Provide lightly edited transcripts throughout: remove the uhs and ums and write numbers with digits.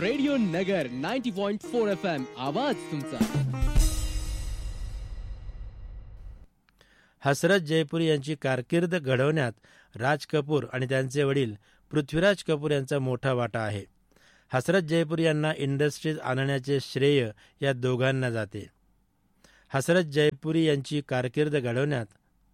Radio नगर 90.4 FM आवाज तुमचा. हसरत जयपुरी यांची कारकीर्द घडवण्यात राज कपूर आणि त्यांचे वडील पृथ्वीराज कपूर यांचा मोठा वाटा आहे. हसरत जयपुरी यांना इंडस्ट्रीत आणण्याचे श्रेय या दोघांना जाते. हसरत जयपुरी यांची कारकीर्द घडवण्यात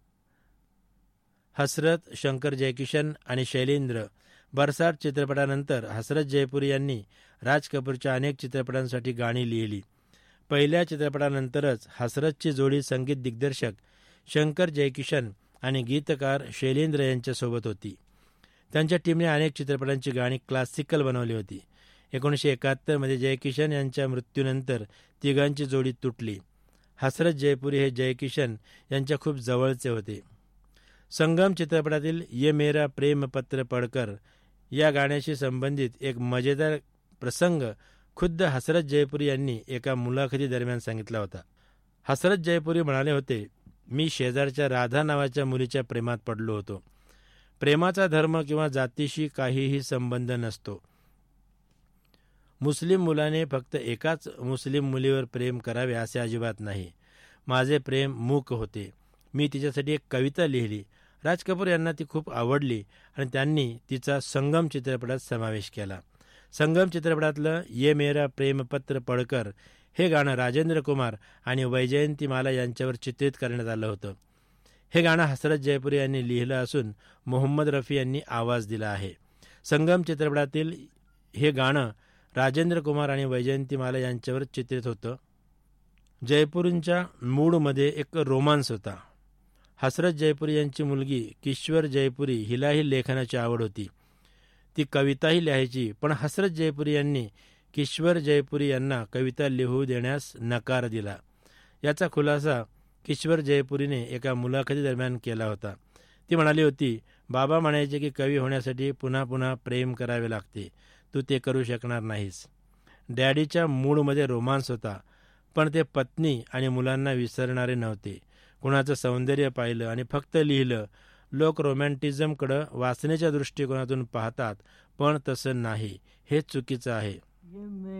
हसरत, शंकर जयकिशन आणि शैलेंद्र बरसात चित्रपटानंतर हसरत जयपुरी यांनी राज कपूरच्या अनेक चित्रपटांसाठी गाणी लिहिली. पहिल्या चित्रपटानंतरच हसरतची जोडी संगीत दिग्दर्शक शंकर जयकिशन आणि गीतकार शैलेंद्र यांच्यासोबत होती. त्यांच्या टीमने अनेक चित्रपटांची गाणी क्लासिकल बनवली होती. 1971 मध्ये जयकिशन यांच्या मृत्यूनंतर तिघांची जोडी तुटली. हसरत जयपुरी हे जयकिशन यांच्या खूप जवळचे होते. संगम चित्रपटातील ये मेरा प्रेम पत्र पढ़कर या गाण्याशी संबंधित एक मजेदार प्रसंग खुद्द हसरत जयपुरी यांनी एका मुलाखतीदरम्यान सांगितला होता. हसरत जयपुरी म्हणाले होते, मी शेजारच्या राधा नावाच्या मुलीच्या प्रेमात पडलो होतो. प्रेमाचा धर्म किंवा जातीशी काहीही संबंध नसतो. मुस्लिम मुलाने फक्त एकाच मुस्लिम मुलीवर प्रेम करावे असे अजिबात नाही. माझे प्रेम मूक होते. मी तिच्यासाठी एक कविता लिहिली. राज कपूर यांना ती खूप आवडली आणि त्यांनी तिचा संगम चित्रपटात समावेश केला. संगम चित्रपटातलं ये मेरा प्रेमपत्र पढ़कर हे गाणं राजेंद्र कुमार आणि वैजयंतीमाला यांच्यावर चित्रित करण्यात आलं होतं. हे गाणं हसरत जयपुरी यांनी लिहिलं असून मोहम्मद रफी यांनी आवाज दिला आहे. संगम चित्रपटातील हे गाणं राजेंद्र कुमार आणि वैजयंतीमाला यांच्यावर चित्रित होतं. जयपुरींच्या मूडमध्ये एक रोमांस होता. हसरत जयपुरी यांची मुलगी किश्वर जयपुरी हिलाही लेखनाची आवड होती. ती कविताही लिहायची, पण हसरत जयपुरी यांनी किश्वर जयपुरी यांना कविता लिहू देण्यास नकार दिला. याचा खुलासा किश्वर जयपुरीने एका मुलाखतीदरम्यान केला होता. ती म्हणाली होती, बाबा म्हणायचे की कवी होण्यासाठी पुन्हा पुन्हा प्रेम करावे लागते, तू ते करू शकणार नाहीस. डॅडीच्या मूडमध्ये रोमांस होता, पण ते पत्नी आणि मुलांना विसरणारे नव्हते. कुणाचं सौंदर्य पाहिलं आणि फक्त लिहिलं. लोक रोमॅन्टिझमकडं वाचण्याच्या दृष्टिकोनातून पाहतात, पण तसं नाही. हे चुकीचं आहे.